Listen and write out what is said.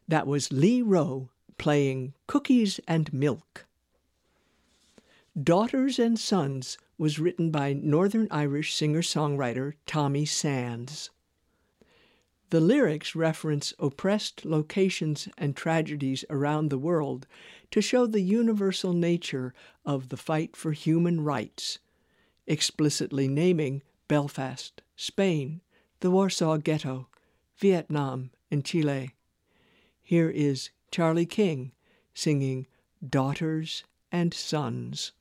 That was Lee Rowe playing Cookies and Milk. Daughters and Sons was written by Northern Irish singer-songwriter Tommy Sands. The lyrics reference oppressed locations and tragedies around the world to show the universal nature of the fight for human rights, explicitly naming Belfast, Spain, the Warsaw Ghetto, Vietnam, and Chile. Here is Charlie King singing Daughters and Sons.